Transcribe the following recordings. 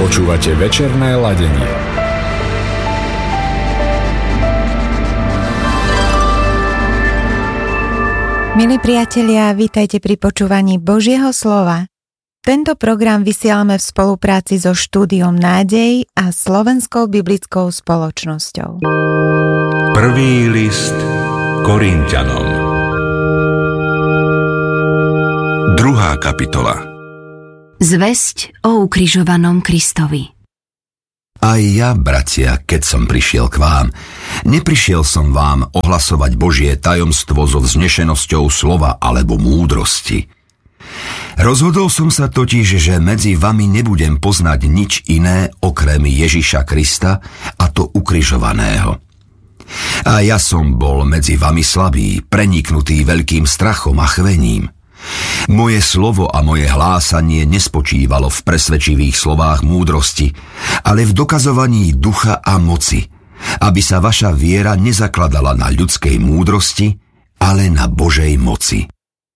Počúvate večerné ladenie. Milí priatelia, vítajte pri počúvaní Božieho slova. Tento program vysielame v spolupráci so Štúdiom Nádej a Slovenskou biblickou spoločnosťou. Prvý list Korinťanom. 2. kapitola. Zvesť o ukrižovanom Kristovi. Aj ja, bratia, keď som prišiel k vám, neprišiel som vám ohlasovať Božie tajomstvo so vznešenosťou slova alebo múdrosti. Rozhodol som sa totiž, že medzi vami nebudem poznať nič iné okrem Ježiša Krista, a to ukrižovaného. A ja som bol medzi vami slabý, preniknutý veľkým strachom a chvením. Moje slovo a moje hlásanie nespočívalo v presvedčivých slovách múdrosti, ale v dokazovaní ducha a moci, aby sa vaša viera nezakladala na ľudskej múdrosti, ale na Božej moci.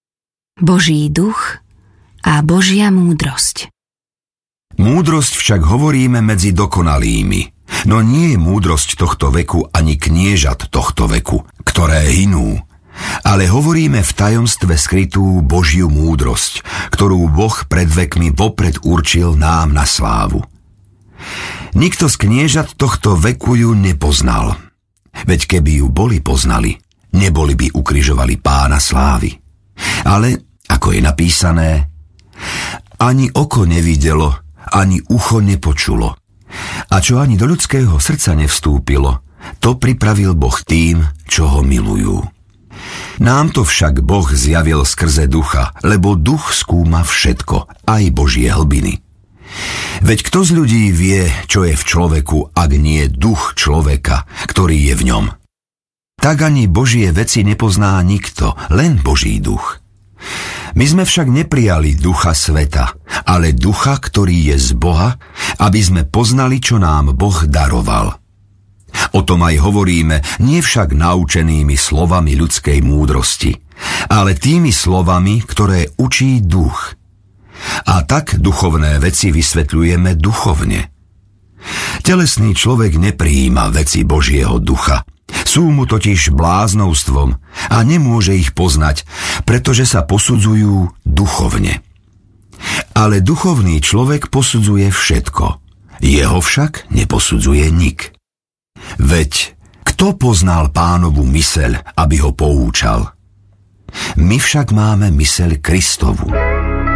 Boží duch a Božia múdrosť. Múdrosť však hovoríme medzi dokonalými, no nie je múdrosť tohto veku ani kniežat tohto veku, ktoré hynú, ale hovoríme v tajomstve skrytú Božiu múdrosť, ktorú Boh pred vekmi vopred určil nám na slávu. Nikto z kniežat tohto veku ju nepoznal, veď keby ju boli poznali, neboli by ukrižovali Pána slávy. Ale, ako je napísané, ani oko nevidelo, ani ucho nepočulo, a čo ani do ľudského srdca nevstúpilo, to pripravil Boh tým, čo ho milujú. Nám to však Boh zjavil skrze ducha, lebo duch skúma všetko, aj Božie hlbiny. Veď kto z ľudí vie, čo je v človeku, ak nie duch človeka, ktorý je v ňom? Tak ani Božie veci nepozná nikto, len Boží duch. My sme však neprijali ducha sveta, ale ducha, ktorý je z Boha, aby sme poznali, čo nám Boh daroval. O tom aj hovoríme, nie však naučenými slovami ľudskej múdrosti, ale tými slovami, ktoré učí duch. A tak duchovné veci vysvetľujeme duchovne. Telesný človek neprijíma veci Božieho ducha. Sú mu totiž bláznovstvom a nemôže ich poznať, pretože sa posudzujú duchovne. Ale duchovný človek posudzuje všetko, jeho však neposudzuje nik. Veď kto poznal Pánovu myseľ, aby ho poučal? My však máme myseľ Kristovu.